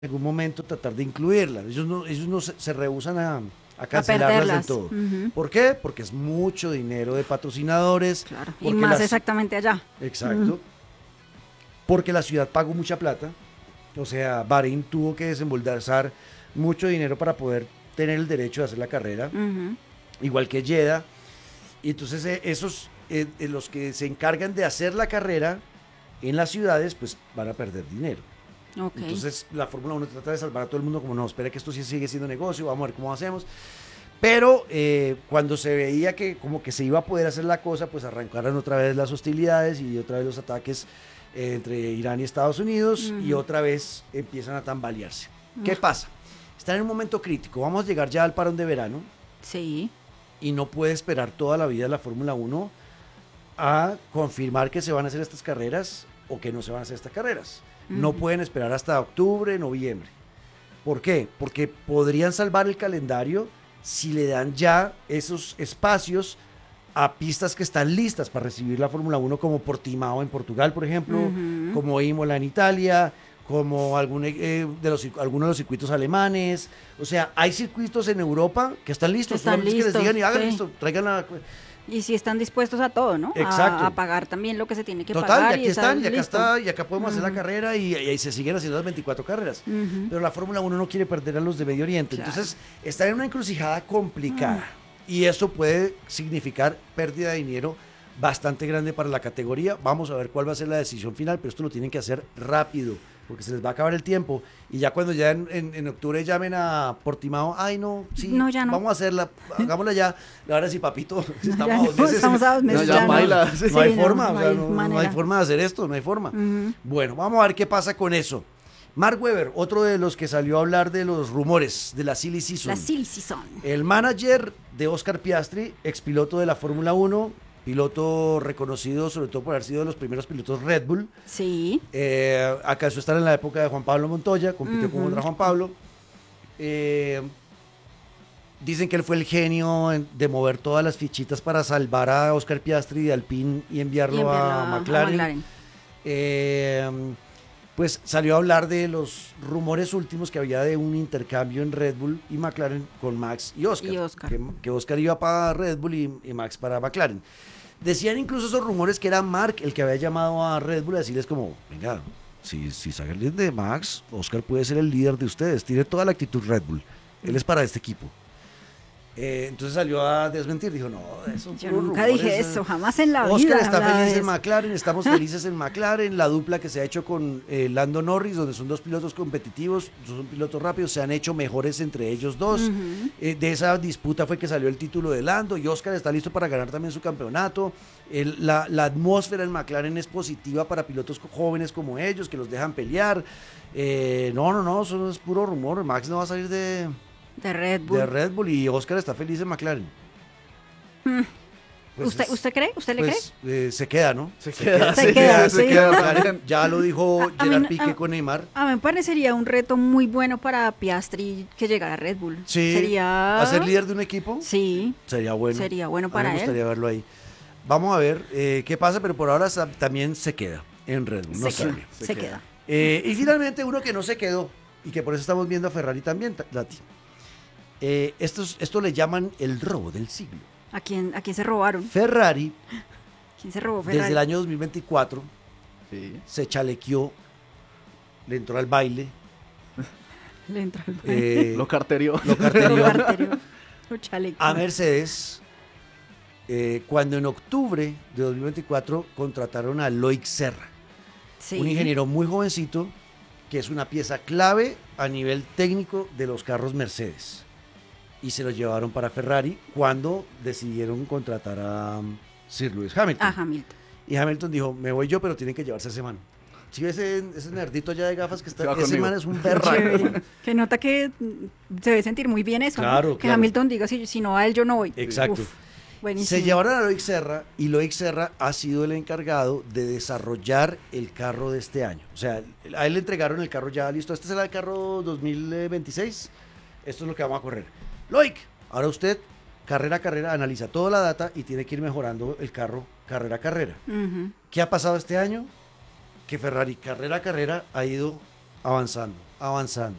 en algún momento tratar de incluirla. Ellos no se rehúsan a A cancelarlas del perderlas. todo. Ujú. ¿Por qué? Porque es mucho dinero de patrocinadores. Claro. Y Porque más exactamente allá. Exacto. Porque la ciudad pagó mucha plata. O sea, Bahrein tuvo que desembolsar mucho dinero para poder tener el derecho de hacer la carrera. Ujú. Igual que Jeddah. Y entonces los que se encargan de hacer la carrera en las ciudades, pues van a perder dinero. Ok. Entonces la Fórmula 1 trata de salvar a todo el mundo como no, espera que esto sí sigue siendo negocio, vamos a ver cómo hacemos. Pero cuando se veía que como que se iba a poder hacer la cosa, pues arrancaron otra vez las hostilidades y otra vez los ataques entre Irán y Estados Unidos y otra vez empiezan a tambalearse. ¿Qué pasa? Están en un momento crítico, vamos a llegar ya al parón de verano Sí. y no puede esperar toda la vida la Fórmula 1 a confirmar que se van a hacer estas carreras o que no se van a hacer estas carreras. No pueden esperar hasta octubre, noviembre. ¿Por qué? Porque podrían salvar el calendario si le dan ya esos espacios a pistas que están listas para recibir la Fórmula 1, como Portimao en Portugal, por ejemplo, como Imola en Italia, como algunos de los circuitos alemanes. O sea, hay circuitos en Europa que están listos. Están Solamente es que les digan y hagan sí. esto, traigan la... Y si están dispuestos a todo, ¿no? Exacto. A pagar también lo que se tiene que Total, pagar. y aquí están, y acá listo. está, y acá podemos hacer la carrera y se siguen haciendo las 24 carreras. Pero la Fórmula 1 no quiere perder a los de Medio Oriente. Claro. Entonces, está en una encrucijada complicada. Y eso puede significar pérdida de dinero bastante grande para la categoría. Vamos a ver cuál va a ser la decisión final, pero esto lo tienen que hacer rápido, porque se les va a acabar el tiempo. Y ya cuando ya en octubre llamen a Portimao, ay no, sí, No, ya no. vamos a hacerla, hagámosla ya. Ahora sí, papito, estamos Ya a no, 2 meses. estamos a 2 meses, No, ya no. baila. Sí, No hay no, forma, no o sea, hay no hay manera. forma de hacer esto, no hay forma. Bueno, vamos a ver qué pasa con eso. Mark Webber, otro de los que salió a hablar de los rumores de la Silly Season. La Silly Season. El manager de Oscar Piastri, expiloto de la Fórmula 1, piloto reconocido sobre todo por haber sido de los primeros pilotos Red Bull. Sí. ¿Acaso estar en la época de Juan Pablo Montoya? Compitió contra Juan Pablo. Dicen que él fue el genio de mover todas las fichitas para salvar a Oscar Piastri de Alpine y enviarlo a McLaren. Pues salió a hablar de los rumores últimos que había de un intercambio en Red Bull y McLaren con Max y Oscar. Que Oscar iba para Red Bull y Max para McLaren. Decían incluso esos rumores que era Mark el que había llamado a Red Bull a decirles como, venga, si salen de Max, Oscar puede ser el líder de ustedes, tiene toda la actitud Red Bull, él es para este equipo. Entonces salió a desmentir, dijo, no, eso yo nunca dije eso, jamás en la vida. Oscar está feliz en McLaren, estamos felices en McLaren, la dupla que se ha hecho con Lando Norris, donde son dos pilotos competitivos, son pilotos rápidos, se han hecho mejores entre ellos dos. De esa disputa fue que salió el título de Lando y Oscar está listo para ganar también su campeonato. La atmósfera en McLaren es positiva para pilotos jóvenes como ellos, que los dejan pelear. No, eso es puro rumor, Max no va a salir de Red Bull. De Red Bull y Oscar está feliz en McLaren. Pues ¿Usted cree? ¿Usted le cree? Se queda, ¿no? Se queda. Ya lo dijo Gerard Piqué con Neymar. A mí me parecería un reto muy bueno para Piastri que llegara a Red Bull. Sí. Sería... ¿A ser líder de un equipo? Sí. Sería bueno. Sería bueno para él. Me gustaría verlo ahí. Vamos a ver qué pasa, pero por ahora también se queda en Red Bull. Se queda. Y finalmente uno que no se quedó y que por eso estamos viendo a Ferrari también, Lati. Esto le llaman el robo del siglo. ¿A quién se robaron? Ferrari. ¿Quién se robó Ferrari? Desde el año 2024 se chalequeó, le entró al baile. Le entró al baile. Lo carterió. Lo chalequeó. A Mercedes, cuando en octubre de 2024 contrataron a Loic Serra, un ingeniero muy jovencito que es una pieza clave a nivel técnico de los carros Mercedes. Y se lo llevaron para Ferrari cuando decidieron contratar a Sir Lewis Hamilton. A Hamilton. Y Hamilton dijo, me voy yo, pero tienen que llevarse a ese man. ¿Sí ese nerdito ya de gafas que está? Ese man es un berraco. Que nota que se debe sentir muy bien eso, claro, ¿no? Que Hamilton diga, si no a él yo no voy. Exacto. Se llevaron a Loic Serra y Loic Serra ha sido el encargado de desarrollar el carro de este año. O sea, a él le entregaron el carro ya listo. Este será el carro 2026. Esto es lo que vamos a correr. Loic, ahora usted, carrera a carrera, analiza toda la data y tiene que ir mejorando el carro carrera a carrera. ¿Qué ha pasado este año? Que Ferrari carrera a carrera ha ido avanzando, avanzando.